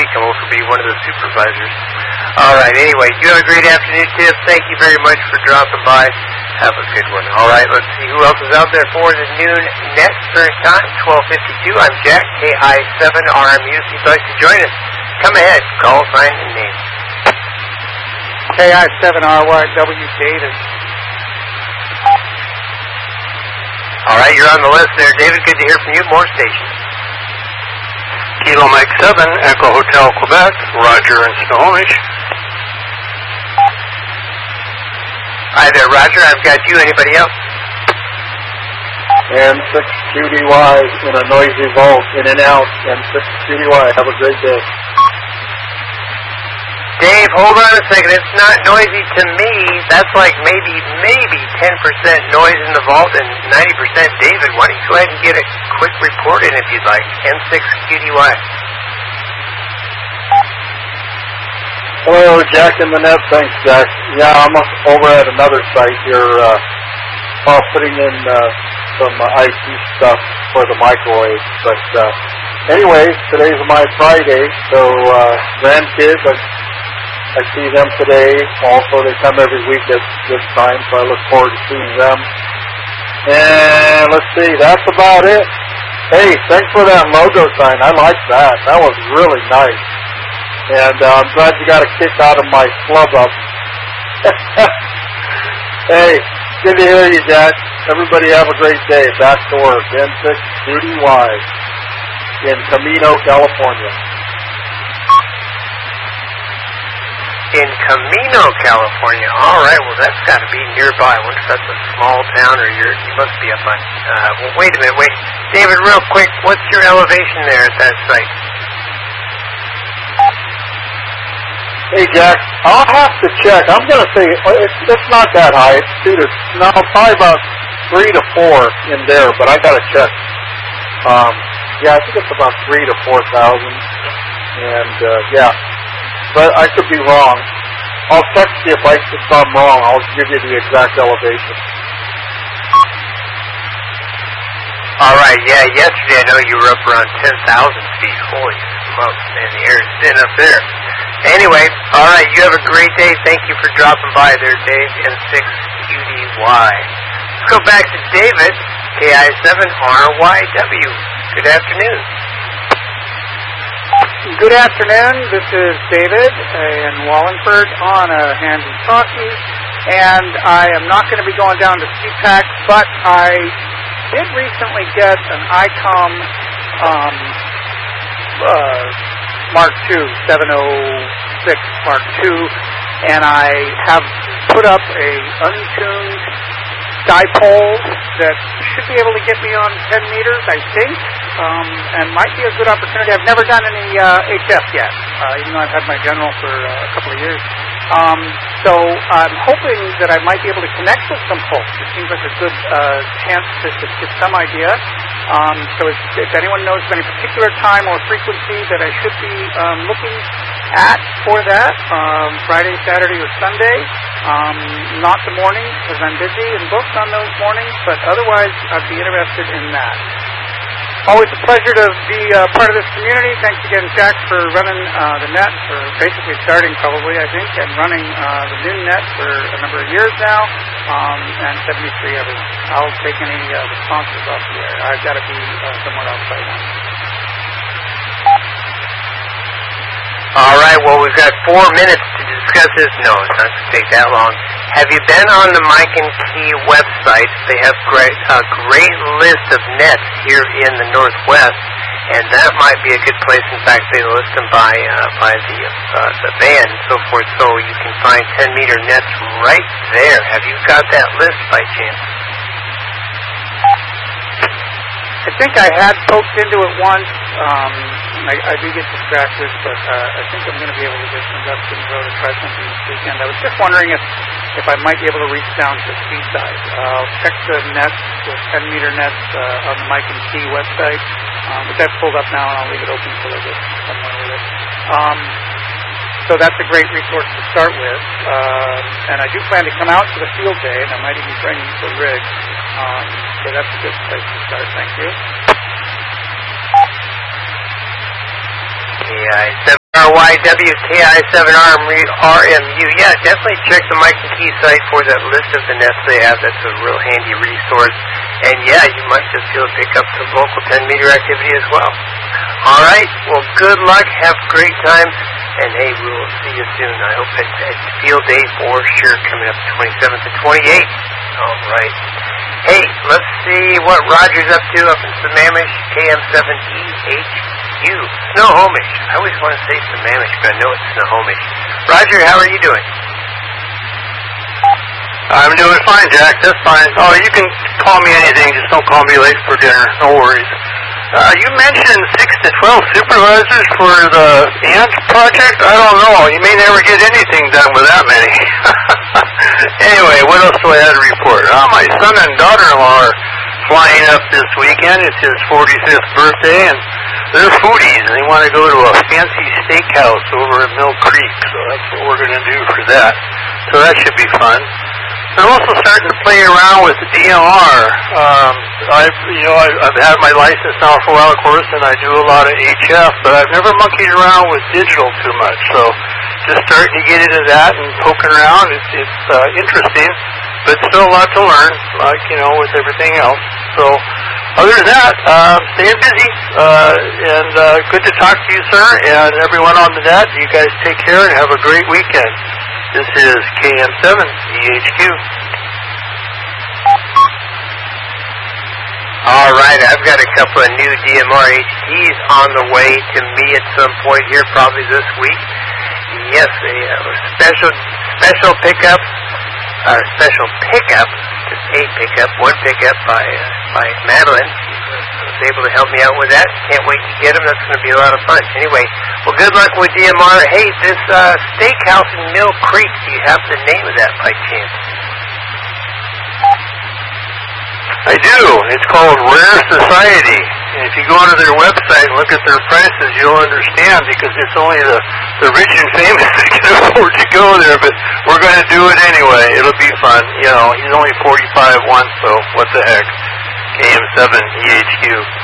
come over be one of the supervisors. All right, anyway, you have a great afternoon, Tiff. Thank you very much for dropping by. Have a good one. All right, let's see who else is out there for the noon net current time, 12:52. I'm Jack, KI7RMU. If you'd like to join us, come ahead. Call, sign, and name. KI7RYW David. All right, you're on the list there, David. Good to hear from you. More stations. Kilo Mike 7, Echo Hotel Quebec, Roger and Snohomish. Hi there, Roger. I've got you. Anybody else? N6QDY in a noisy vault, in and out. N6QDY. Have a great day. Dave, hold on a second. It's not noisy to me. That's like maybe 10% noise in the vault and 90% David. Why don't you go ahead and get a quick report in if you'd like. N6QDY. Hello, Jack in the net. Thanks, Jack. Yeah, I'm over at another site here, putting in some IT stuff for the microwave. But anyway, today's my Friday, so grandkids, I see them today. Also, they come every week at this time, so I look forward to seeing them. And let's see, that's about it. Hey, thanks for that logo sign. I like that. That was really nice. And I'm glad you got a kick out of my flub up. Hey, good to hear you, Jack. Everybody have a great day. Back to work. N6QDY in Camino, California. In Camino, California. All right, well, that's got to be nearby. I wonder if that's a small town or you must be up on... well, wait a minute, wait. David, real quick, what's your elevation there at that site? Hey, Jack, I'll have to check. I'm going to say it's not that high. It's probably about 3 to 4 in there, but I got to check. Yeah, I think it's about 3 to 4,000. And, yeah. But I could be wrong. I'll text you if I'm wrong. I'll give you the exact elevation. All right, yeah, yesterday I know you were up around 10,000 feet. Holy smokes, man, the air is thin up there. Anyway, all right, you have a great day. Thank you for dropping by there, Dave, N6QDY. Let's go back to David, KI7RYW. Good afternoon. Good afternoon. This is David in Wallingford on a handy-talkie, and I am not going to be going down to CPAC, but I did recently get an ICOM Mark II, 706 Mark II, and I have put up a untuned dipole that should be able to get me on 10 meters, I think, and might be a good opportunity. I've never done any HF yet, even though I've had my general for a couple of years. So I'm hoping that I might be able to connect with some folks. It seems like a good chance to get some idea. So if anyone knows of any particular time or frequency that I should be looking at for that, Friday, Saturday, or Sunday, not the mornings because I'm busy and booked on those mornings, but otherwise I'd be interested in that. Always a pleasure to be part of this community. Thanks again, Jack, for running the net, for basically starting probably, I think, and running the noon net for a number of years now, and 73 others. I'll take any responses off the air. I've got to be somewhere else right now. All right, well, we've got 4 minutes to discuss this. No, it's not going to take that long. Have you been on the Mike and Key website? They have a great list of nets here in the Northwest, and that might be a good place. In fact, they list them by the band and so forth, so you can find 10-meter nets right there. Have you got that list by chance? I think I had poked into it once. I do get distracted, but I think I'm going to be able to get some ducks in a row to try something this weekend. I was just wondering if I might be able to reach down to Seaside. I'll check the nets, the 10-meter nets on the Mike and Key website, which I've pulled up now, and I'll leave it open until I get somewhere with it. So that's a great resource to start with. And I do plan to come out to the field day, and I might even bring the rig. So that's a good place to start. Thank you. Yeah, RYWKI7RMU. Yeah, definitely check the Mike and Key site for that list of the nests they have. That's a real handy resource. And yeah, you might just be able to pick up some local 10-meter activity as well. All right. Well, good luck. Have a great time. And hey, we will see you soon. I hope it's field day for sure coming up 27th and 28th. All right. Hey, let's see what Roger's up to up in Sammamish, KM7EHQ. Snohomish. I always want to say Sammamish, but I know it's Snohomish. Roger, how are you doing? I'm doing fine, Jack. That's fine. Oh, you can call me anything. Just don't call me late for dinner. No worries. You mentioned 6 to 12 supervisors for the ant project. I don't know. You may never get anything done with that many. Anyway, what else do I have to report? My son and daughter-in-law are flying up this weekend. It's his 45th birthday, and they're foodies, and they want to go to a fancy steakhouse over at Mill Creek, so that's what we're going to do for that. So that should be fun. I'm also starting to play around with the DMR. I've had my license now for a while, of course, and I do a lot of HF, but I've never monkeyed around with digital too much. So just starting to get into that and poking around. It's interesting, but still a lot to learn, like, with everything else. So other than that, staying busy, and good to talk to you, sir, and everyone on the net. You guys take care and have a great weekend. This is KM7EHQ. All right, I've got a couple of new DMR HTs on the way to me at some point here, probably this week. Yes, a special pickup, just a pickup, one pickup by Madeline. She was able to help me out with that. Can't wait to get them. That's going to be a lot of fun. Anyway, well, good luck with DMR. Hey, this steakhouse in Mill Creek, do you have the name of that by chance? I do. It's called Rare Society. And if you go onto their website and look at their prices, you'll understand, because it's only the rich and famous that can afford to go there. But we're going to do it anyway. It'll be fun. He's only 45 once, so what the heck. KM7EHQ.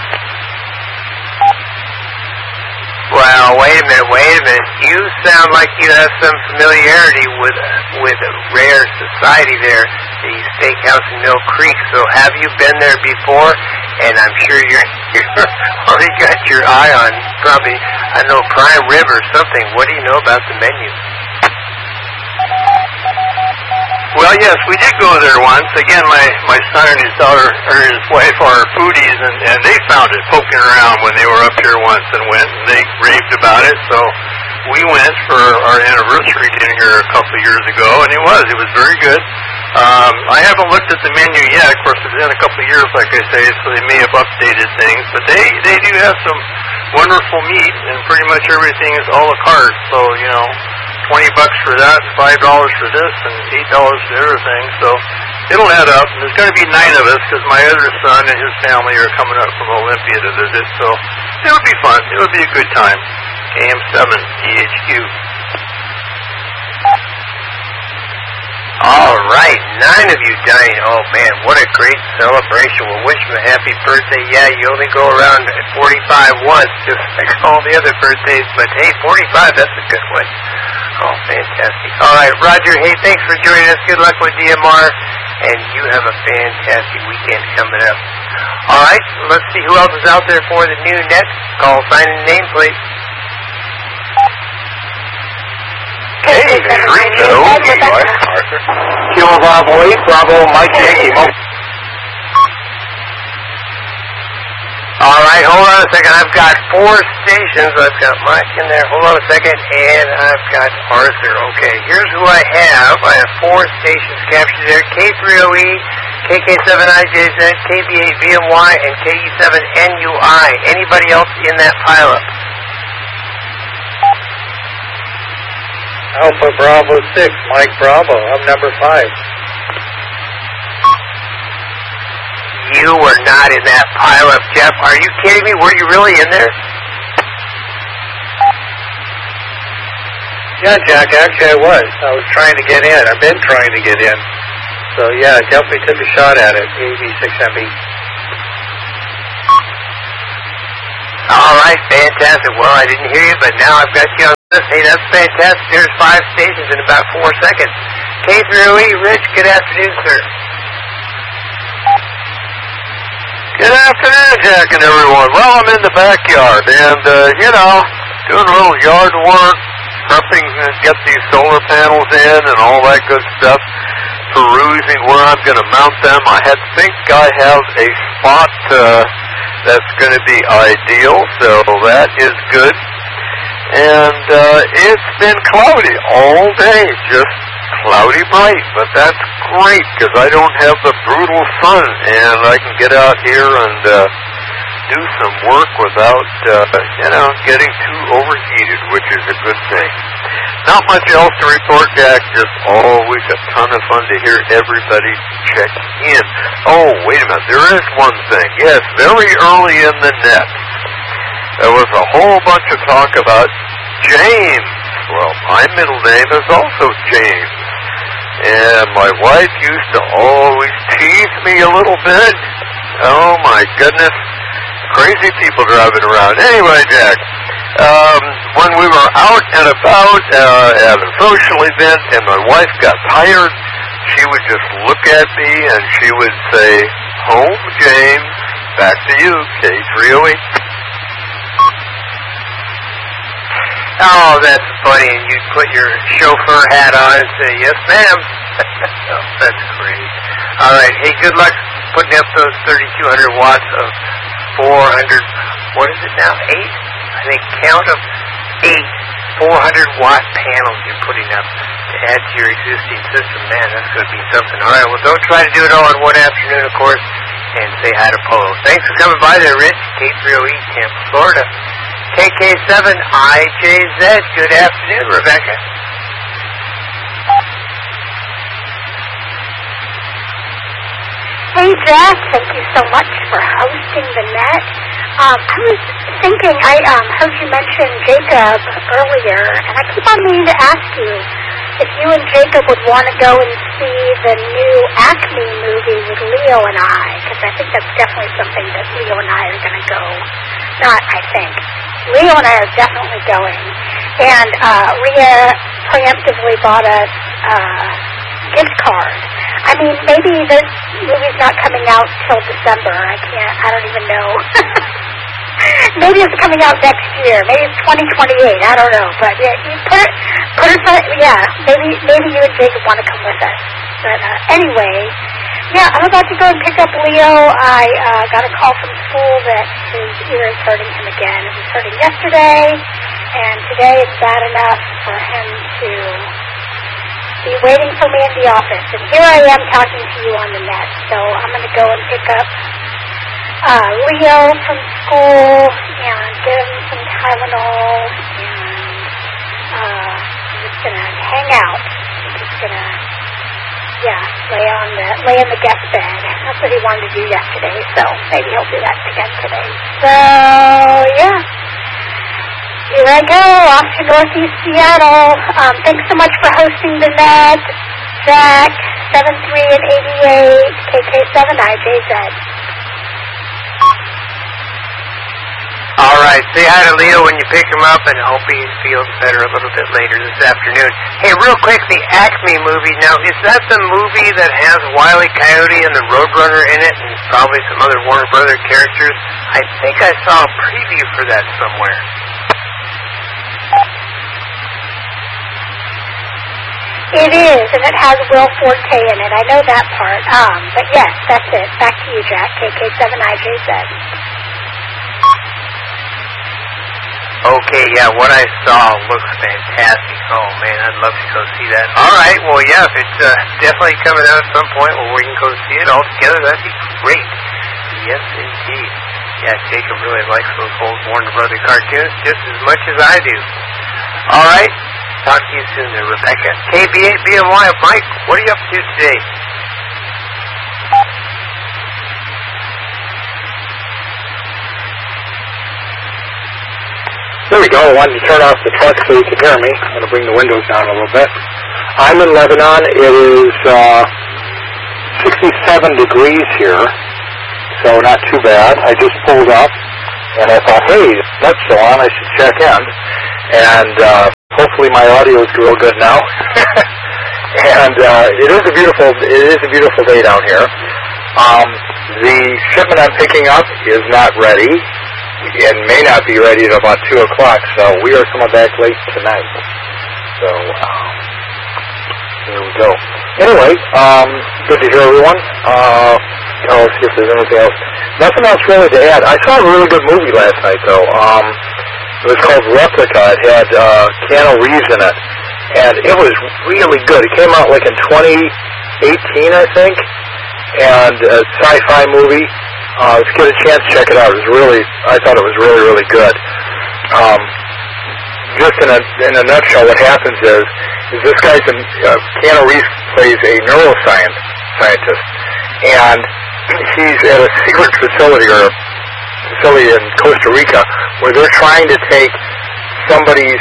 Well, wait a minute. You sound like you have some familiarity with a Rare Society there, the steakhouse in Mill Creek. So have you been there before? And I'm sure you're already got your eye on probably, Prime Rib or something. What do you know about the menu? Well, yes, we did go there once. Again, my son and his daughter, or his wife, are foodies, and they found it poking around when they were up here once and went, and they raved about it. So we went for our anniversary dinner a couple of years ago, and it was very good. I haven't looked at the menu yet. Of course, it's been a couple of years, like I say, so they may have updated things. But they do have some wonderful meat, and pretty much everything is a la carte. So, $20 for that, $5 for this, and $8 for everything. So it'll add up. And there's going to be 9 of us, because my other son and his family are coming up from Olympia to visit. So it'll be fun. It'll be a good time. KM7EHQ. All right, 9 of you dining. Oh, man, what a great celebration. We'll wish him a happy birthday. Yeah, you only go around at 45 once, just like all the other birthdays. But, hey, 45, that's a good one. Oh, fantastic. All right, Roger, hey, thanks for joining us. Good luck with DMR, and you have a fantastic weekend coming up. All right, let's see who else is out there for the new net. Call, sign, and name, please. Hey, Arthur. Kilo Bravo 8, Bravo Mike Yankee. All right, hold on a second. I've got 4 stations. I've got Mike in there. Hold on a second. And I've got Arthur. Okay, here's who I have. I have 4 stations captured there. K3OE, KK7IJZ, KB8VMY, and KE7NUI. Anybody else in that pileup? Alpha Bravo 6, Mike Bravo. I'm number 5. You were not in that pileup, Jeff. Are you kidding me? Were you really in there? Yeah, Jack, actually I was. I was trying to get in. I've been trying to get in. So, yeah, I definitely took a shot at it, AB6MB. All right, fantastic. Well, I didn't hear you, but now I've got you on Hey, that's fantastic. There's 5 stations in about 4 seconds. K3OE, Rich, good afternoon, sir. Good afternoon, Jack and everyone. Well, I'm in the backyard and, doing a little yard work, prepping to get these solar panels in and all that good stuff, perusing where I'm going to mount them. I think I have a spot that's going to be ideal, so that is good. And it's been cloudy all day, just cloudy bright, but that's great because I don't have the brutal sun and I can get out here and do some work without, getting too overheated, which is a good thing. Not much else to report, Jack, just always a ton of fun to hear everybody check in. Oh, wait a minute, there is one thing. Yes, very early in the net, there was a whole bunch of talk about James. Well, my middle name is also James. And my wife used to always tease me a little bit. Oh, my goodness. Crazy people driving around. Anyway, Jack, when we were out and about at a social event and my wife got tired, she would just look at me and she would say, "Home, James. Back to you, K3OE." Oh, that's funny. And you'd put your chauffeur hat on and say, "Yes, ma'am." Oh, that's great. All right. Hey, good luck putting up those 3,200 watts of 400, what is it now, 8? I think count of 8 400-watt panels you're putting up to add to your existing system. Man, that's going to be something. All right. Well, don't try to do it all in one afternoon, of course, and say hi to Polo. Thanks for coming by there, Rich. K3OE, Tampa, Florida. KK7IJZ, good afternoon, Rebecca. Hey, Jack, thank you so much for hosting the net. I was thinking, I heard you mention Jacob earlier, and I keep on meaning to ask you if you and Jacob would want to go and see the new Acme movie with Leo and I, because I think that's definitely something that Leo and I are going to go. Not, I think. Leo and I are definitely going. And Rhea preemptively bought us a gift card. I mean, maybe this movie's not coming out till December. I don't even know. Maybe it's coming out next year. Maybe it's 2028. I don't know. But yeah, you maybe you and Jacob want to come with us. But anyway, yeah, I'm about to go and pick up Leo. I got a call from school that his ear is hurting him again. It was hurting yesterday, and today it's bad enough for him to be waiting for me in the office. And here I am talking to you on the net. So I'm going to go and pick up Leo from school and give him some Tylenol, and I'm just going to hang out. I'm just going to, lay in the guest bed. That's what he wanted to do yesterday, so maybe he'll do that again today. So, yeah. Here I go, off to Northeast Seattle. Thanks so much for hosting the net. Jack, 73 and 88, KK7IJZ. All right, say hi to Leo when you pick him up, and I hope he feels better a little bit later this afternoon. Hey, real quick, the Acme movie. Now, is that the movie that has Wile E. Coyote and the Roadrunner in it, and probably some other Warner Brother characters? I think I saw a preview for that somewhere. It is, and it has Will Forte in it. I know that part. But yes, that's it. Back to you, Jack. KK7IJZ. Okay, yeah, what I saw looks fantastic. Oh, man, I'd love to go see that. All right, well, yeah, if it's definitely coming out at some point where we can go see it all together, that'd be great. Yes, indeed. Yeah, Jacob really likes those old Warner Brother cartoons just as much as I do. All right, talk to you soon there, Rebecca. KB8BMY, Mike, what are you up to today? There we go. I wanted to turn off the truck so you can hear me. I'm going to bring the windows down a little bit. I'm in Lebanon. It is 67 degrees here, so not too bad. I just pulled up, and I thought, hey, that's so on. I should check in. And hopefully my audio is real good now. And it is a beautiful day down here. The shipment I'm picking up is not ready and may not be ready at about 2 o'clock, so we are coming back late tonight. So there we go. Anyway, good to hear everyone. Let's see if there's anything else. Nothing else really to add. I saw a really good movie last night, though. It was called Replica. It had Keanu Reeves in it, and it was really good. It came out like in 2018, I think, and a sci-fi movie. If you get a chance, check it out. I thought it was really, really good. Just in a nutshell, what happens is this guy's Keanu Reeves plays a neuroscience scientist, and he's at a secret facility or a facility in Costa Rica where they're trying to take somebody's,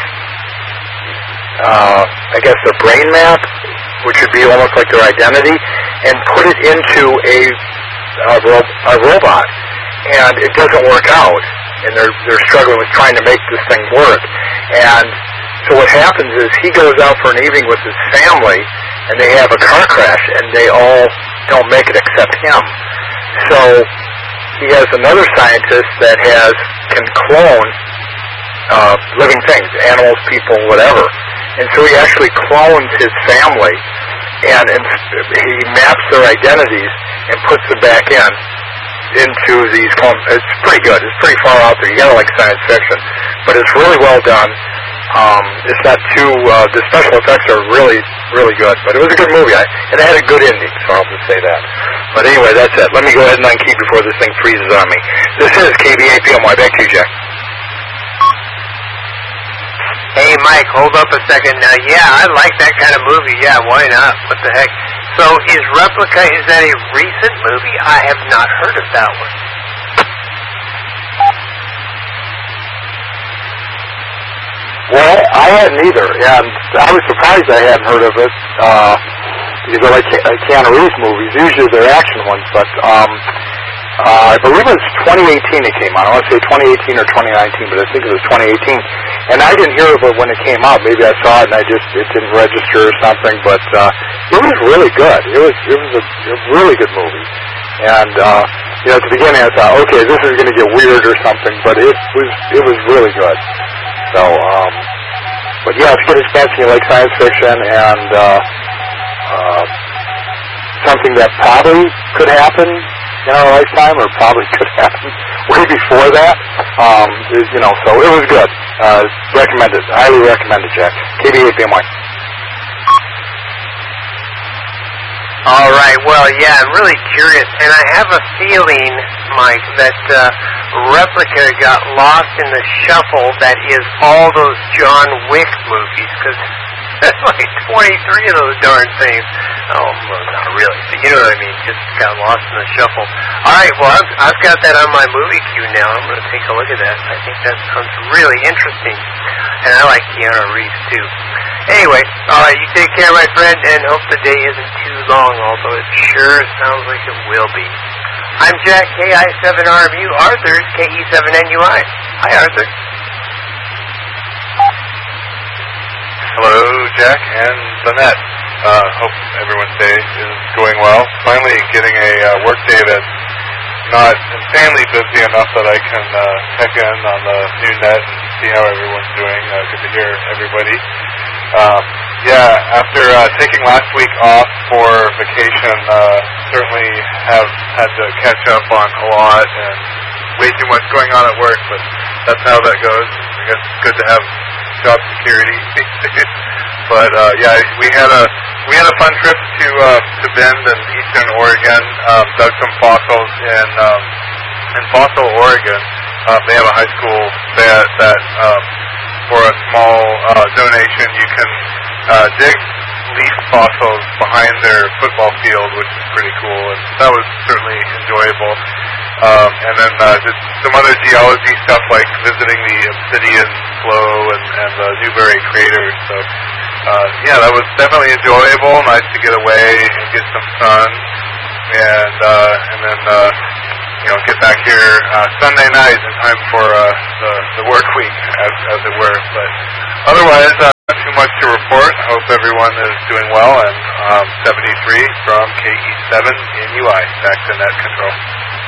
I guess, their brain map, which would be almost like their identity, and put it into a robot, and it doesn't work out, and they're struggling with trying to make this thing work. And so what happens is he goes out for an evening with his family, and they have a car crash, and they all don't make it except him. So he has another scientist that can clone living things, animals, people, whatever. And so he actually clones his family, and he maps their identities and puts them back into these clones. It's pretty good. It's pretty far out there. You gotta like science fiction, but it's really well done. It's not too. The special effects are really, really good. But it was a good movie, and it had a good ending. So I'll just say that. But anyway, that's it. Let me go ahead and unkey before this thing freezes on me. This is KBAPMY. Back to you, Jack. Hey, Mike, hold up a second. Now, yeah, I like that kind of movie. Yeah, why not? What the heck? So, is Replica, is that a recent movie? I have not heard of that one. Well, I hadn't either, and I was surprised I hadn't heard of it, because I like Keanu Reeves movies. Usually they're action ones, but I believe it was 2018 it came out. I want to say 2018 or 2019, but I think it was 2018. And I didn't hear of it when it came out. Maybe I saw it and it didn't register or something, but it was really good. It was a really good movie. And at the beginning I thought, okay, this is going to get weird or something, but it was really good. So, but yeah, if you get a chance and you like science fiction and something that probably could happen in our lifetime, or probably could happen way before that, so it was good. Recommended, highly recommended, Jack. KBAPMY. All right, well, yeah, I'm really curious, and I have a feeling, Mike, that Replica got lost in the shuffle that is all those John Wick movies, because there's like 23 of those darn things. Oh, well, not really, but you know what I mean, just got lost in the shuffle. All right, well, I've got that on my movie queue now. I'm going to take a look at that. I think that sounds really interesting, and I like Keanu Reeves, too. Anyway, all right, you take care, my friend, and hope the day isn't too long, although it sure sounds like it will be. I'm Jack, KI7RMU, Arthur's KE7NUI. Hi, Arthur. Hello, Jack and Lynette. Hope everyone's day is going well. Finally getting a work day that's not insanely busy enough that I can check in on the new net and see how everyone's doing. Good to hear everybody. After taking last week off for vacation, certainly have had to catch up on a lot and way too much going on at work, but that's how that goes. I guess it's good to have job security. But we had a fun trip to Bend in Eastern Oregon. Dug some fossils in Fossil, Oregon. They have a high school that for a small donation you can dig leaf fossils behind their football field, which is pretty cool, and that was certainly enjoyable. And then did some other geology stuff like visiting the Obsidian Flow and the Newberry Crater. So that was definitely enjoyable. Nice to get away and get some sun, and then get back here Sunday night in time for the work week, as it were. But otherwise, hope everyone is doing well. And 73 from KE7 in UI, back to net control.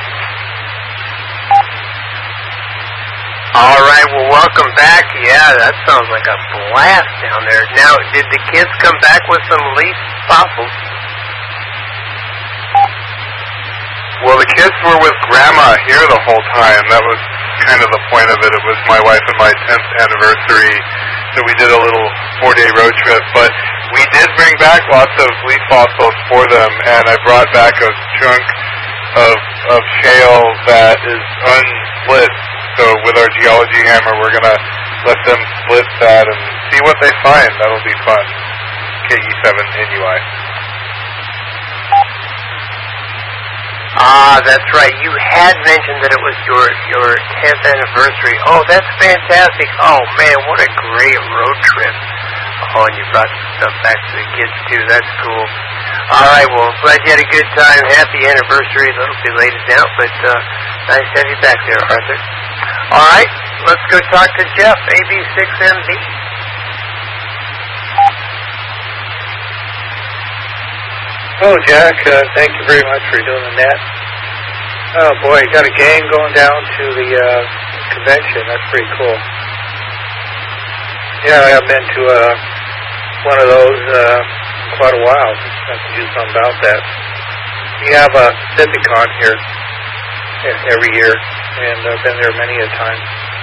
All right, well, welcome back. Yeah, that sounds like a blast down there. Now, did the kids come back with some leaf fossils? Well, the kids were with Grandma here the whole time. That was kind of the point of it. It was my wife and my 10th anniversary, so we did a little 4-day road trip. But we did bring back lots of leaf fossils for them, and I brought back a chunk of shale that is unsplit. So with our geology hammer, we're going to let them split that and see what they find. That'll be fun. KE7 NUI. Ah, that's right. You had mentioned that it was your 10th anniversary. Oh, that's fantastic. Oh, man, what a great road trip. Oh, and you brought some stuff back to the kids, too. That's cool. All right, well, glad you had a good time. Happy anniversary. A little belated now, but nice to have you back there, Arthur. All right, let's go talk to Jeff, AB6MB. Oh, Jack, thank you very much for doing that. Oh, boy, you got a gang going down to the convention. That's pretty cool. Yeah, I haven't been to one of those in quite a while. I have to do something about that. We have a Pacificon here every year, and I've been there many a time.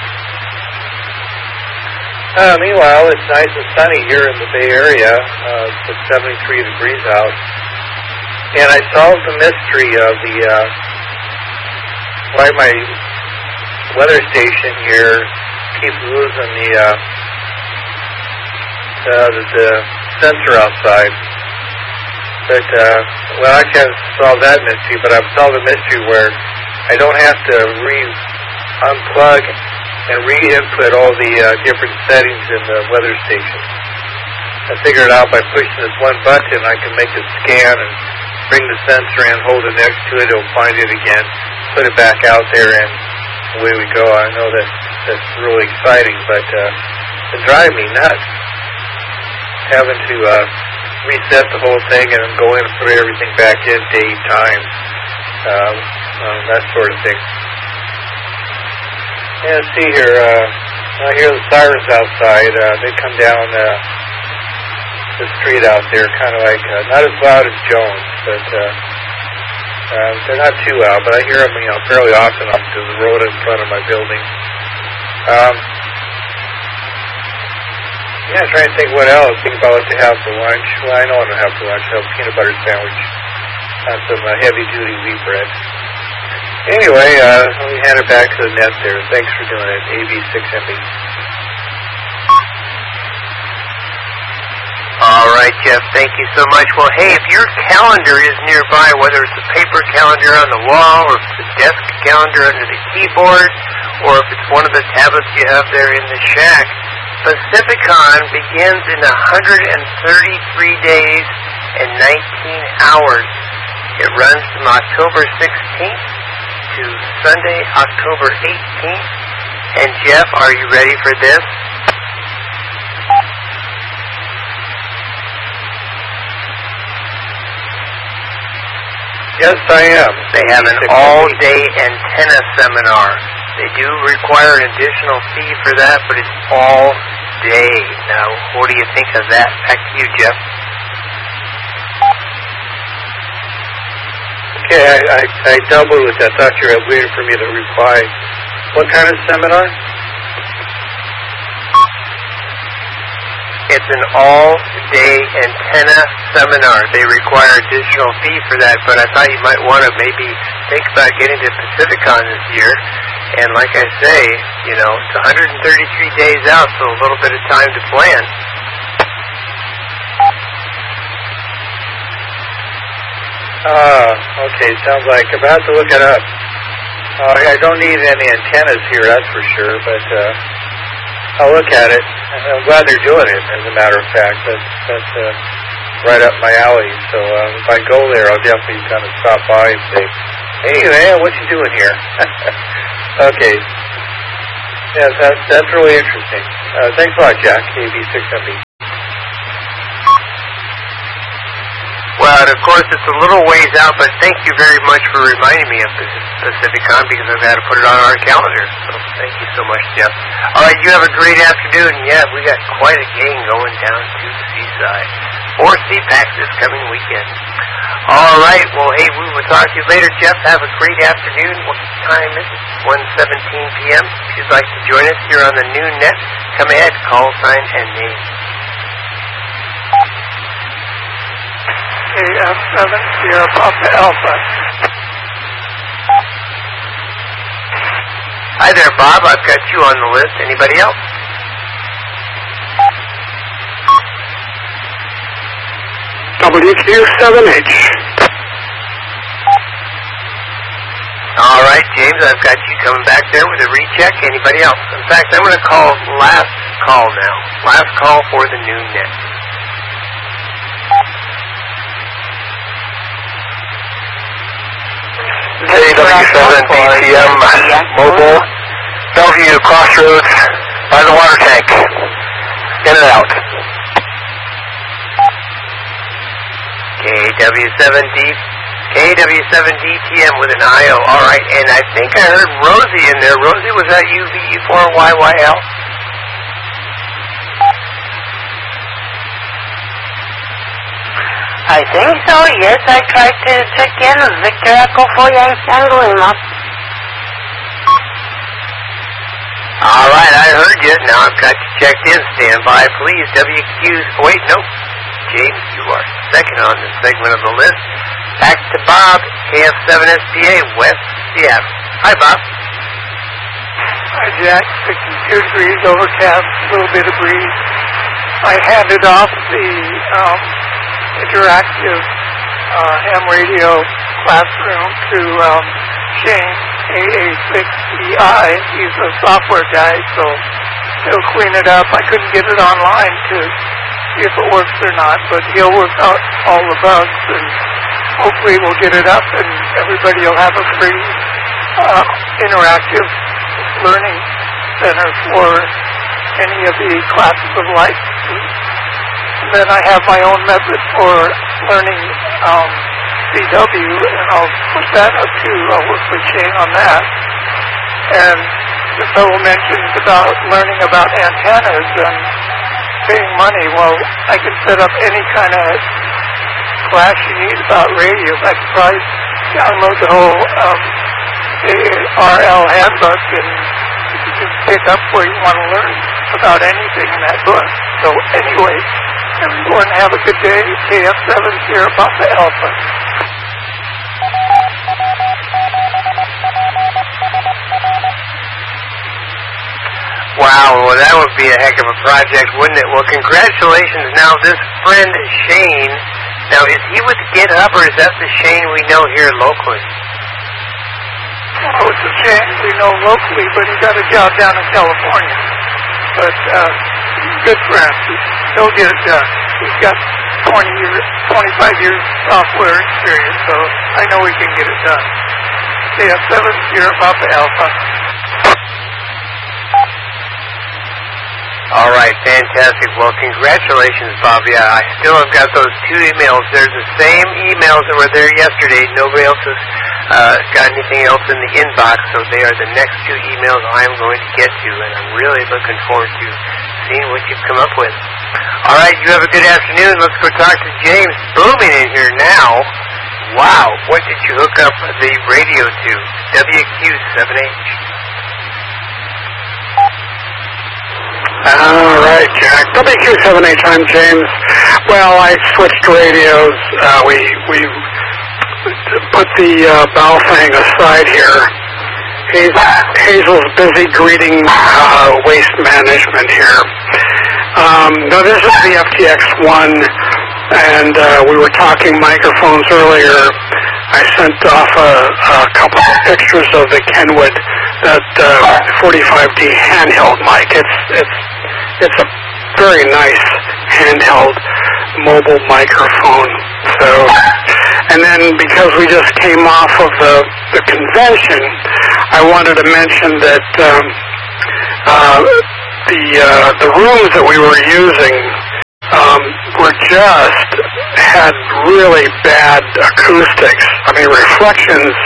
Meanwhile, it's nice and sunny here in the Bay Area. It's 73 degrees out. And I solved the mystery of why my weather station here keeps losing the sensor outside. But, well, I can't solve that mystery, but I've solved the mystery where I don't have to unplug and re-input all the different settings in the weather station. I figured out by pushing this one button, I can make it scan and bring the sensor in, hold it next to it, it'll find it again, put it back out there, and away we go. I know that's really exciting, but it drives me nuts having to reset the whole thing and then go in and put everything back in, date, time, that sort of thing. Yeah, let's see here. I hear the sirens outside. They come down the street out there, kind of like not as loud as Jones, but they're not too loud. But I hear them, fairly often up to the road in front of my building. Yeah, I'm trying to think what else. Think about what to have for lunch. Well, I know what to have for lunch. I have a peanut butter sandwich and some heavy-duty wheat bread. Anyway, let me hand it back to the net there. Thanks for doing it, AB6MB. All right, Jeff, thank you so much. Well, hey, if your calendar is nearby, whether it's a paper calendar on the wall or if it's a desk calendar under the keyboard or if it's one of the tablets you have there in the shack, Pacificon begins in 133 days and 19 hours. It runs from October 16th to Sunday, October 18th. And Jeff, are you ready for this? Yes, I am. They have an all-day antenna seminar. They do require an additional fee for that, but it's all day. Now, what do you think of that? Back to you, Jeff. Okay, I doubled with that. I thought you were waiting for me to reply. What kind of seminar? It's an all-day antenna seminar. They require additional fee for that, but I thought you might want to maybe think about getting to Pacificon this year. And like I say, it's 133 days out, so a little bit of time to plan. Okay, sounds like I'm about to look it up. I don't need any antennas here, that's for sure, but I'll look at it. I'm glad they're doing it, as a matter of fact. That's right up my alley. So if I go there, I'll definitely kind of stop by and say, hey, man, what you doing here? Okay. Yeah, that's really interesting. Thanks a lot, Jack, KB6MB. but of course it's a little ways out, but thank you very much for reminding me of PacifiCon because I've got to put it on our calendar. So thank you so much, Jeff. All right, you have a great afternoon. Yeah, we got quite a gang going down to Seaside for CPAC this coming weekend. All right, well, hey, we will talk to you later. Jeff, have a great afternoon. What time is it? 1:17 p.m. If you'd like to join us here on the noon net, come ahead, call sign and name. KF7 Sierra Papa Alpha. Hi there, Bob. I've got you on the list. Anybody else? WQ7H. All right, James, I've got you coming back there with a recheck. Anybody else? In fact, I'm going to call last call now. Last call for the noon net. KW7 DTM Mobile, Bellevue Crossroads by the water tank. In and out. KW7DTM with an IO. All right, and I think I heard Rosie in there. Rosie, was that you, VE4YYL? I think so, yes. I tried to check in. Victor Echo 4 Yankee Lima. All right, I heard you. Now I've got you checked in. Stand by, please. WQ's. Wait, no. James, you are second on this segment of the list. Back to Bob, KF7SPA, West Seattle. Hi, Bob. Hi, Jack. 62 degrees, overcast, a little bit of breeze. I handed off the interactive ham radio classroom to Shane, AA6EI. He's a software guy, so he'll clean it up. I couldn't get it online to see if it works or not, but he'll work out all the bugs, and hopefully we'll get it up, and everybody will have a free interactive learning center for any of the classes of life. Then I have my own method for learning CW, and I'll put that up too. I'll work with Shane on that. And the fellow mentioned about learning about antennas and paying money. Well, I can set up any kind of class you need about radios. I can probably download the whole RL handbook, and you can pick up where you want to learn about anything in that book. So anyway, everyone have a good day. KF7 Sierra Papa Alpha. Wow, well, that would be a heck of a project, wouldn't it? Well, congratulations. Now, this friend, Shane, now, is he with GitHub, or is that the Shane we know here locally? Oh, it's a Shane we know locally, but he got a job down in California. But good friend. He'll get it done. He's got 25 years software experience, so I know we can get it done. KF7 Sierra Papa Alpha. All right, fantastic. Well, congratulations, Bob. Yeah, I still have got those two emails. They're the same emails that were there yesterday. Nobody else has got anything else in the inbox, so they are the next two emails I'm going to get to, and I'm really looking forward to seeing what you've come up with. All right, you have a good afternoon. Let's go talk to James. Booming in here now. Wow, what did you hook up the radio to? WQ7H. All right, Jack. WQ7H, I'm James. Well, I switched radios. We put the Baofeng aside here. Hazel's busy greeting waste management here. No, this is the FTX1, and we were talking microphones earlier. I sent off a couple of pictures of the Kenwood, that 45D handheld mic. It's a very nice handheld mobile microphone. So, and then because we just came off of the convention, I wanted to mention that the rooms that we were using were just had really bad acoustics. I mean, reflections,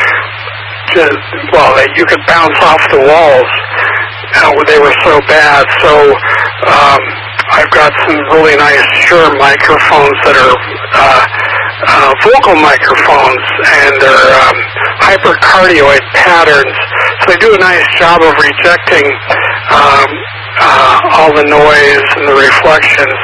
you could bounce off the walls. They were so bad. So I've got some really nice Shure microphones that are vocal microphones, and they're hypercardioid patterns. So they do a nice job of rejecting all the noise and the reflections.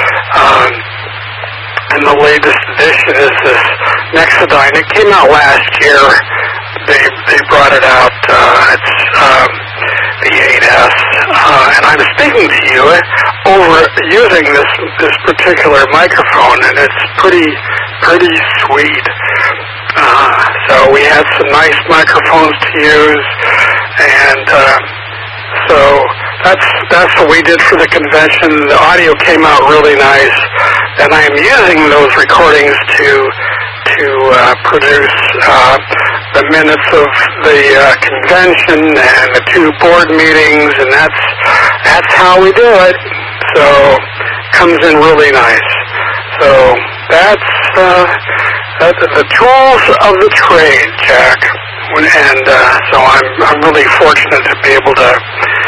And the latest edition is this Nexodyne. It came out last year. They brought it out. It's the 8S, and I'm speaking to you over using this particular microphone, and it's pretty sweet. So we had some nice microphones to use, and so that's what we did for the convention. The audio came out really nice, and I am using those recordings to produce the minutes of the convention and the 2 board meetings, and that's how we do it. So comes in really nice. So that's the tools of the trade, Jack. And so I'm really fortunate to be able to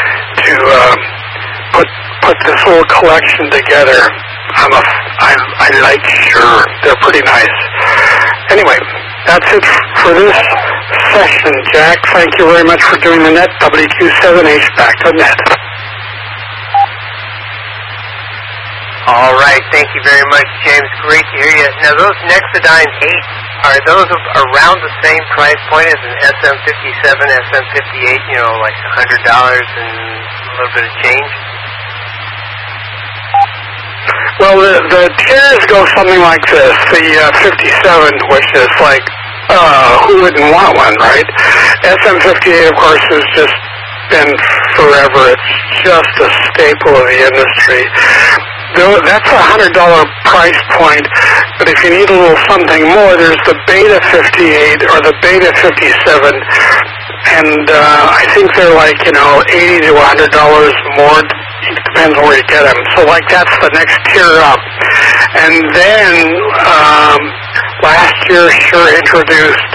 put this whole collection together. I like Shure. They're pretty nice. Anyway, that's it for this session, Jack. Thank you very much for doing the net. WQ7HBack.net. All right. Thank you very much, James. Great to hear you. Now, those Nexodyne 8, are those around the same price point as an SM57, SM58, like $100 and a little bit of change? Well, the tiers go something like this. The 57, which is like, who wouldn't want one, right? SM58, of course, has just been forever. It's just a staple of the industry. That's a $100 price point, but if you need a little something more, there's the Beta 58 or the Beta 57, and I think they're like, $80 to $100 more. It depends on where you get them. So, that's the next tier up. And then last year, Shure introduced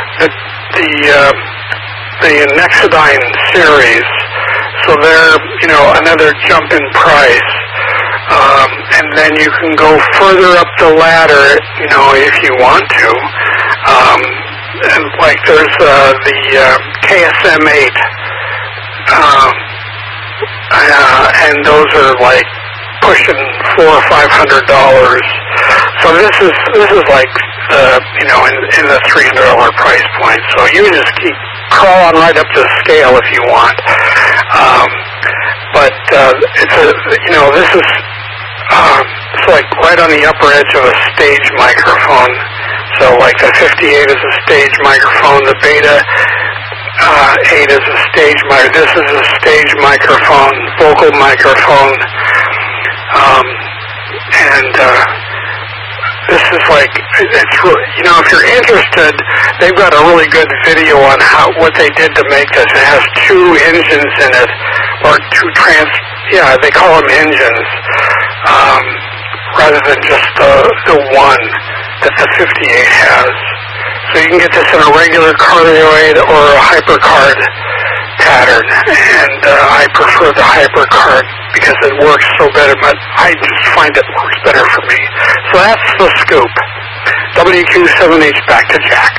the Nexodyne series. So they're, another jump in price. And then you can go further up the ladder, if you want to. And there's the KSM 8. And those are pushing $400 or $500. So this is in the $300 price point. So you just keep crawling right up the scale if you want. But it's this is it's right on the upper edge of a stage microphone. So the 58 is a stage microphone. The Beta 8 is a stage microphone. This is a stage microphone, vocal microphone. And this is it's really, if you're interested, they've got a really good video on what they did to make this. It has 2 engines in it, or 2 they call them engines, rather than just the one that the 58 has. So you can get this in a regular cardioid or a hypercard pattern, and I prefer the hypercard because it works so better, but I just find it works better for me. So that's the scoop. WQ7H, back to Jack.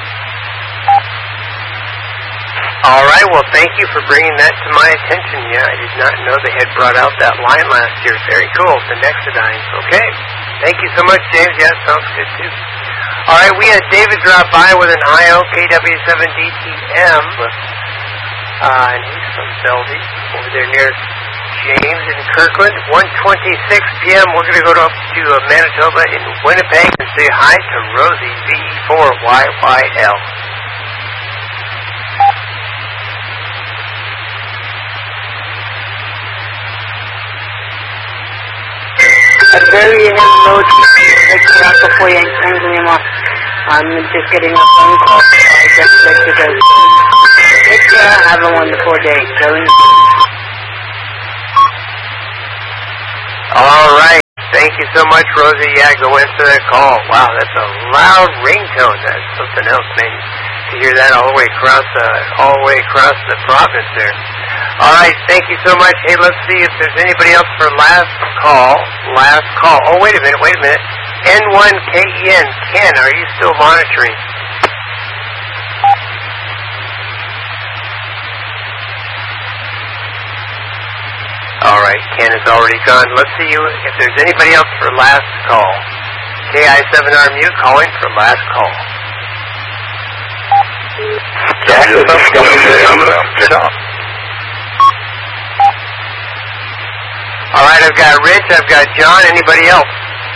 All right, well, thank you for bringing that to my attention. Yeah, I did not know they had brought out that line last year. Very cool, the Nexodyne. Okay, thank you so much, James. Yeah, sounds good, too. All right, we had David drop by with an IO KW7DTM, and he's from Bellevue, over there near James in Kirkland. 1:26 p.m., we're going to go up to Manitoba in Winnipeg and say hi to Rosie, VE4YYL. There you have before you anymore. I'm just getting a phone call. I just like to go. Take care. Have a wonderful day. All right. Thank Thank you so much, Rosie. Yeah, go answer that call. Wow, that's a loud ringtone. That's something else, man. To hear that all the way across the province there. All right, thank you so much. Hey, let's see if there's anybody else for last call. Last call. Oh, wait a minute. N1KEN. Ken, are you still monitoring? All right, Ken is already gone. Let's see if there's anybody else for last call. KI7R Mute calling for last call. Jack, all right, I've got Rich, I've got John. Anybody else?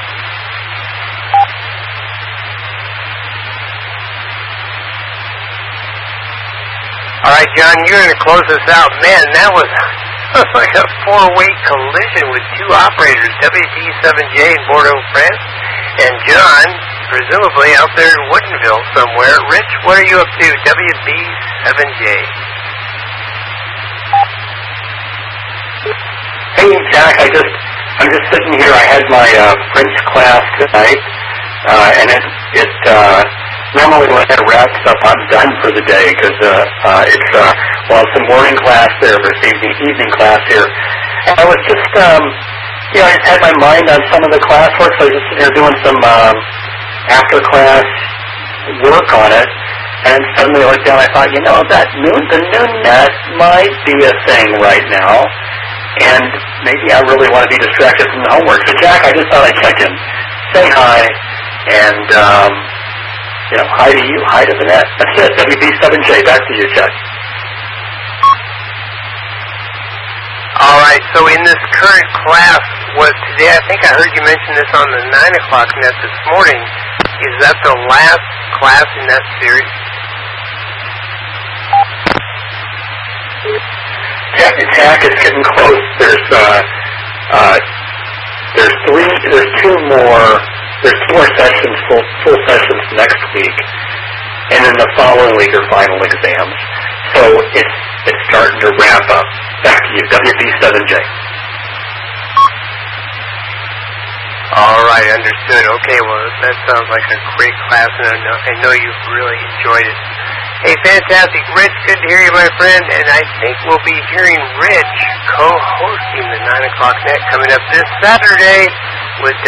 All right, John, you're going to close us out. Man, that was like a four-way collision with two operators, WB7J in Bordeaux, France, and John, presumably out there in Woodinville somewhere. Rich, what are you up to? WB7J. Hey, Jack, I'm just sitting here. I had my French class tonight, and it normally when it wraps up, I'm done for the day because it's some morning class there versus evening class here. And I was just, I just had my mind on some of the classwork, so I was just sitting here doing some after class work on it. And suddenly I looked down, I thought, the NoonNet might be a thing right now. And maybe I really want to be distracted from the homework. So, Jack, I just thought I'd check in, say hi, and, hi to you, hi to the net. That's it, WB7J. Back to you, Jack. All right, so in this current class, today, I think I heard you mention this on the 9 o'clock net this morning. Is that the last class in that series? Jack, it's getting close. There's two more sessions, full sessions next week, and then the following week are final exams. So it's starting to wrap up. Back to you, WB7J. All right, understood. Okay, well, that sounds like a great class, and I know you've really enjoyed it. Hey, fantastic. Rich, good to hear you, my friend, and I think we'll be hearing Rich co-hosting the 9 o'clock net coming up this Saturday with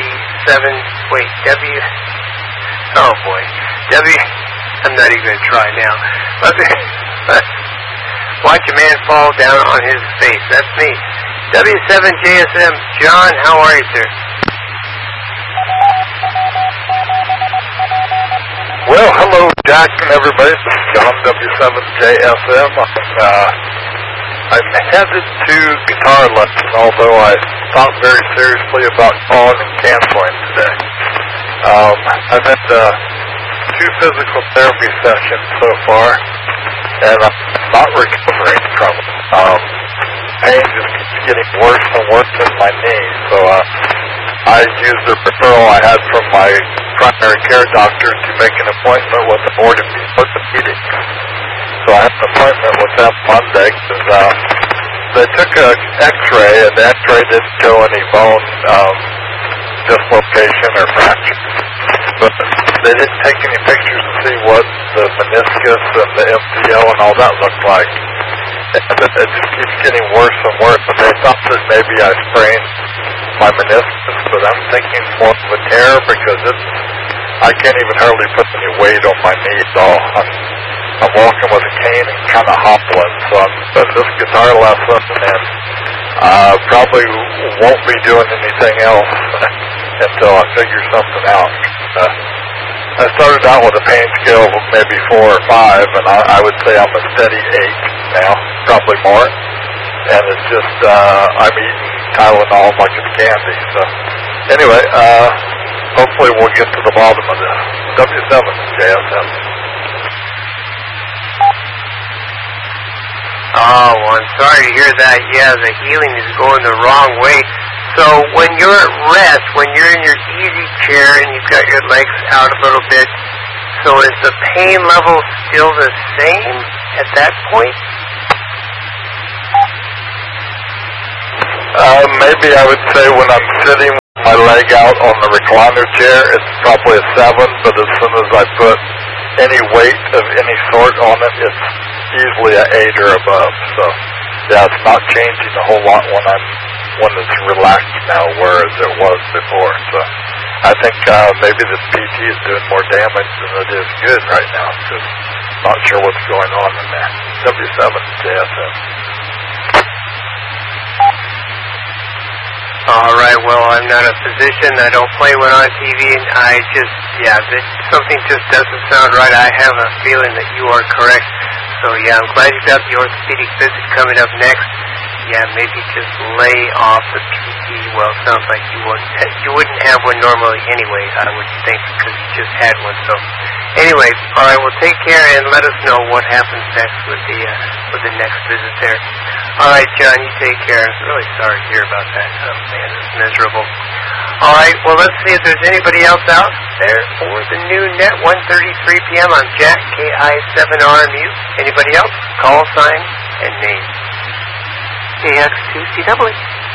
I'm not even going to try now. Watch a man fall down on his face. That's me. W7JSM. John, how are you, sir? Well, hello, Jack and everybody. This is John, W7JSM. I'm headed to guitar lesson, although I thought very seriously about calling and canceling today. I've had 2 physical therapy sessions so far, and I'm not recovering from it. Pain just keeps getting worse and worse in my knee, so I used the referral I had from my primary care doctor to make an appointment with an orthopedic. So I have an appointment with them Monday because they took an X-ray, and the X-ray didn't show any bone dislocation or fracture. But they didn't take any pictures to see what the meniscus and the MCL and all that looked like. And it just keeps getting worse and worse. And they thought that maybe I sprained my meniscus, but I'm thinking more of a tear because I can't even hardly put any weight on my knee at all. I'm walking with a cane and kind of hobbling, so I'm doing this guitar lesson and probably won't be doing anything else until I figure something out. I started out with a pain scale of maybe 4 or 5, and I would say I'm a steady 8 now, probably more. And it's just, I'm eating Tylenol like it's candy. So anyway, hopefully we'll get to the bottom of this. W7JSM. Oh, well, I'm sorry to hear that. Yeah, the healing is going the wrong way. So when you're at rest, when you're in your easy chair and you've got your legs out a little bit, so is the pain level still the same at that point? Maybe I would say when I'm sitting with my leg out on the recliner chair, it's probably a 7, but as soon as I put any weight of any sort on it, it's usually an 8 or above. So, yeah, it's not changing a whole lot when it's relaxed now, whereas it was before. So, I think maybe the PT is doing more damage than it is good right now. Because not sure what's going on in that. W7 JSM. All right, well, I'm not a physician. I don't play one on TV, and something just doesn't sound right. I have a feeling that you are correct. So, yeah, I'm glad you got the orthopedic visit coming up next. Yeah, maybe just lay off the PT. Well, it sounds like you wouldn't have one normally anyway, I would think, because you just had one. So, anyway, all right, well, take care and let us know what happens next with the next visit there. All right, John, you take care. I'm really sorry to hear about that. Oh, man, it's miserable. All right, well, let's see if there's anybody else out there for the new net, 1:33 p.m. I'm Jack, KI7RMU. Anybody else? Call sign and name. KX2CW.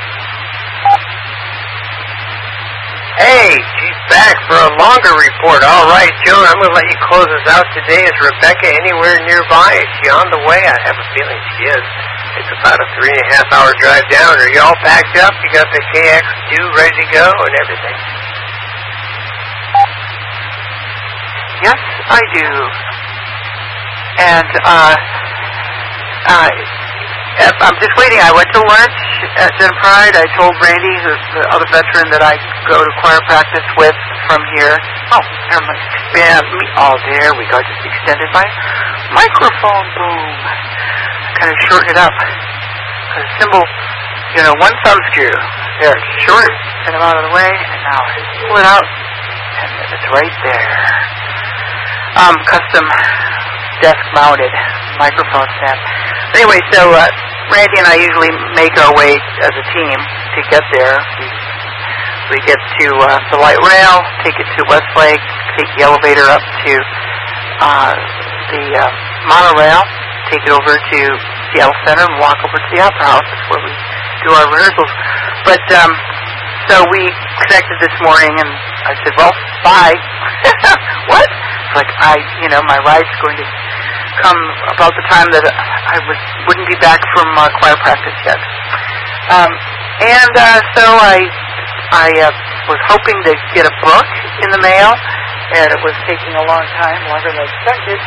Hey, she's back for a longer report. All right, Joan, I'm going to let you close us out today. Is Rebecca anywhere nearby? Is she on the way? I have a feeling she is. It's about a 3.5-hour drive down. Are you all packed up? You got the KX2 ready to go and everything? Yes, I do. And I'm just waiting. I went to lunch at Gen Pride. I told Randy, who's the other veteran, that I go to choir practice with from here. Oh, never mind. There we go. Just extended my microphone. Boom. Kind of shorten it up. The symbol, one thumb screw. There, short, get them out of the way, and now pull it out, and it's right there. Custom desk-mounted microphone stand. Anyway, so Randy and I usually make our way as a team to get there. We get to the light rail, take it to Westlake, take the elevator up to the monorail, take it over to Seattle Center, and walk over to the Opera House. That's where we do our rehearsals. But so we connected this morning, and I said, "Well, bye." What? Like my ride's going to come about the time that I wouldn't be back from choir practice yet. So I was hoping to get a book in the mail, and it was taking a long time, longer than I expected.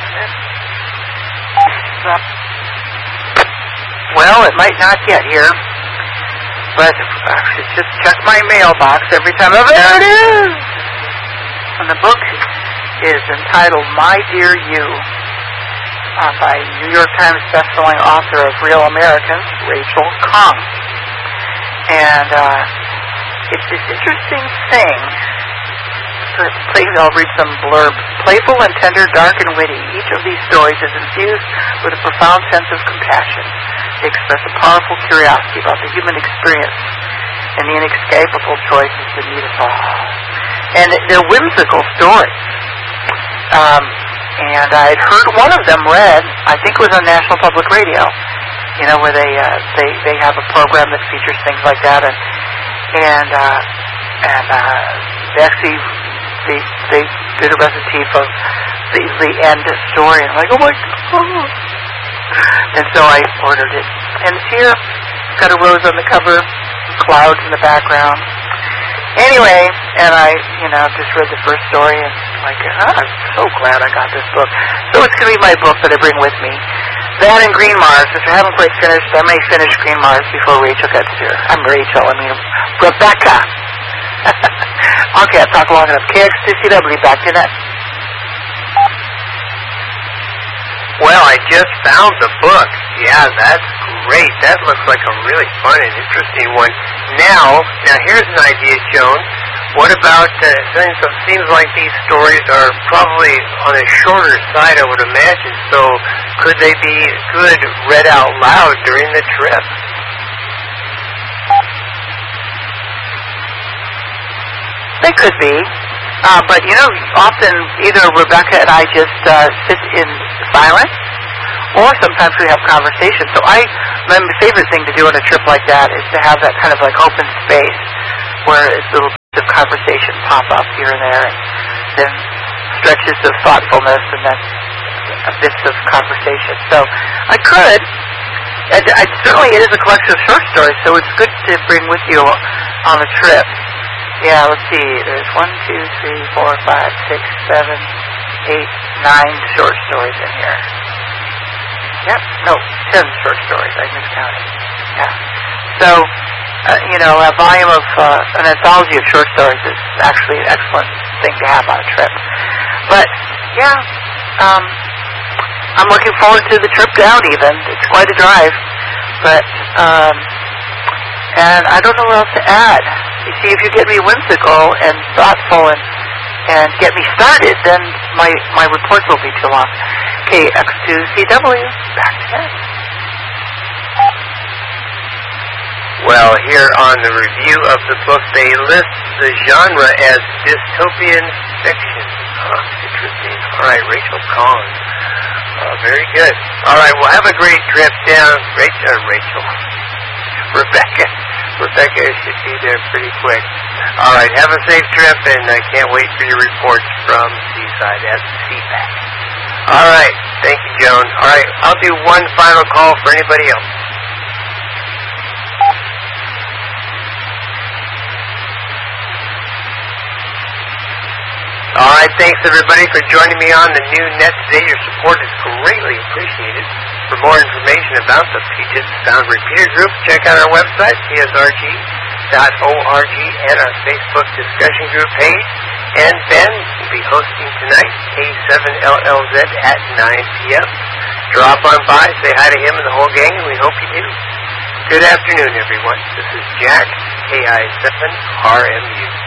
Well, it might not get here, but I should just check my mailbox every time. Oh, there it is! And the book is entitled My Dear You, by New York Times bestselling author of Real Americans, Rachel Khong. And it's this interesting thing. I'll read some blurb. Playful and tender, dark and witty, each of these stories is infused with a profound sense of compassion. They express a powerful curiosity about the human experience and the inescapable choices that meet us all. And they're whimsical stories. And I'd heard one of them read, I think it was on National Public Radio, where they have a program that features things like that, and they actually they did a recitative of the end story, and I'm like, oh my God. And so I ordered it, and it's here. It's got a rose on the cover, clouds in the background. Anyway, and I, just read the first story, and I'm so glad I got this book. So it's going to be my book that I bring with me. That and Green Mars, which I haven't quite finished. I may finish Green Mars before Rachel gets here. I'm Rachel, Rebecca. Okay, I've talked long enough. KX2CW, back to that. Well, I just found the book. Yeah, that's great. That looks like a really fun and interesting one. Now here's an idea, Joan. What about, it seems like these stories are probably on a shorter side, I would imagine, so could they be good read out loud during the trip? They could be. But, often either Rebecca and I just sit in silence, or sometimes we have conversations. So my favorite thing to do on a trip like that is to have that kind of like open space where it's a little bit of conversation pop up here and there, and then stretches of thoughtfulness, and then bits of conversation. So I could, and certainly it is a collection of short stories, so it's good to bring with you on a trip. Yeah, let's see, there's 1, 2, 3, 4, 5, 6, 7, 8, 9 short stories in here. Yep, no, 10 short stories, I miscounted. Yeah. So, a volume of, an anthology of short stories is actually an excellent thing to have on a trip. But, yeah, I'm looking forward to the trip down even. It's quite a drive. But, and I don't know what else to add. You see, if you get me whimsical and thoughtful and get me started, then my reports will be too long. KX2CW, back again. Well, here on the review of the book, they list the genre as dystopian fiction. Interesting. All right, Rachel Collins. Very good. All right, well, have a great trip down. Rachel. Rebecca should be there pretty quick. All right, have a safe trip, and I can't wait for your reports from Seaside at CPAC. All right, thank you, Joan. All right, I'll do one final call for anybody else. All right, thanks everybody for joining me on the new net today. Your support is greatly appreciated. For more information about the Puget Sound Repeater Group, check out our website, psrg.org, and our Facebook discussion group page. And Ben will be hosting tonight, K7LLZ at 9 p.m. Drop on by, say hi to him and the whole gang, and we hope you do. Good afternoon, everyone. This is Jack, KI7RMU.